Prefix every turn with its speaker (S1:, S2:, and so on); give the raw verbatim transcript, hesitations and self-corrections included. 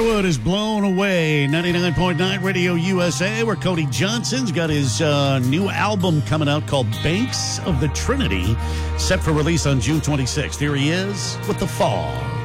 S1: Underwood is blown away. ninety-nine point nine Radio U S A, where Cody Johnson's got his uh, new album coming out called Banks of the Trinity, set for release on June twenty-sixth. Here he is with The Fall.